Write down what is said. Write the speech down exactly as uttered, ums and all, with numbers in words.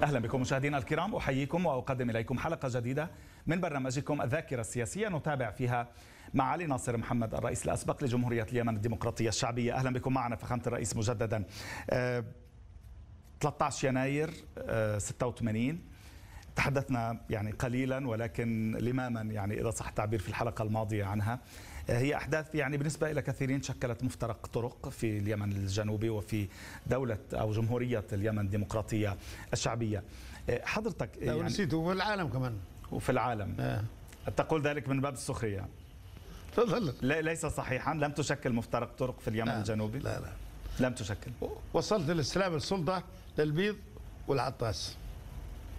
أهلا بكم مشاهدينا الكرام، أحييكم وأقدم إليكم حلقة جديدة من برنامجكم الذاكرة السياسية، نتابع فيها مع علي ناصر محمد الرئيس الأسبق لجمهورية اليمن الديمقراطية الشعبية. أهلا بكم معنا فخامة الرئيس مجددا. ثلاثة عشر يناير ستة وثمانين تحدثنا يعني قليلا ولكن لماما، يعني إذا صح التعبير، في الحلقة الماضية عنها. هي أحداث يعني بالنسبة إلى كثيرين شكلت مفترق طرق في اليمن الجنوبي وفي دولة أو جمهورية اليمن الديمقراطية الشعبية. حضرتك يعني ونسيت وفي العالم كمان وفي العالم آه. تقول ذلك من باب السخرية؟ تفضل. ليس صحيحا، لم تشكل مفترق طرق في اليمن لا. الجنوبي. لا لا لم تشكل. وصلت الاستلام السلطة للبيض والعطاس.